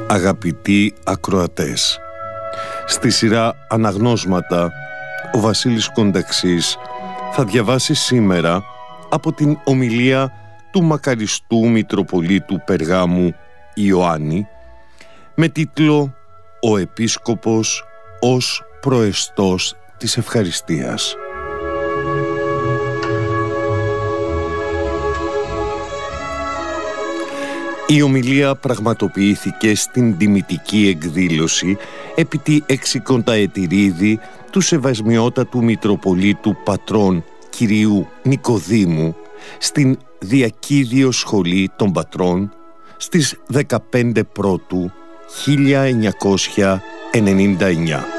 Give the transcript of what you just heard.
Αγαπητοί ακροατές, στη σειρά Αναγνώσματα ο Βασίλης Κονταξής θα διαβάσει σήμερα από την ομιλία του μακαριστού Μητροπολίτου Περγάμου Ιωάννη με τίτλο «Ο Επίσκοπος ως προεστός της ευχαριστίας». Η ομιλία πραγματοποιήθηκε στην τιμητική εκδήλωση επί τη 60η του Σεβασμιότατου Μητροπολίτου Πατρών κυρίου Νικοδήμου στην Διακίδιο Σχολή των Πατρών στις 15 Πρώτου 1999.